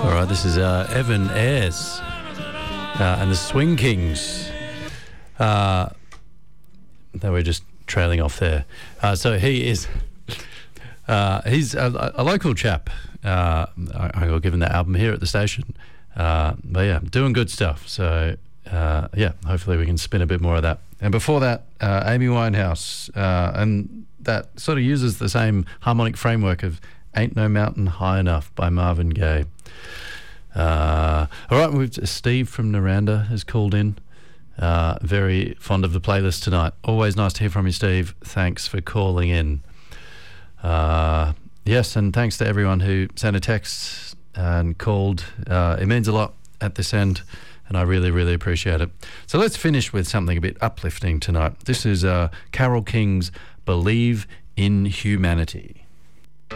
All right, this is Evan Ayres and the Swing Kings. They were just trailing off there. So he is, he's a local chap. I got given the album here at the station. But yeah, doing good stuff. So yeah, hopefully we can spin a bit more of that. And before that, Amy Winehouse, and that sort of uses the same harmonic framework of Ain't No Mountain High Enough by Marvin Gaye. All right, Steve from Naranda has called in. Very fond of the playlist tonight. Always nice to hear from you, Steve. Thanks for calling in. Yes, and thanks to everyone who sent a text and called. It means a lot at this end, and I really, really appreciate it. So let's finish with something a bit uplifting tonight. This is Carole King's Believe in Humanity.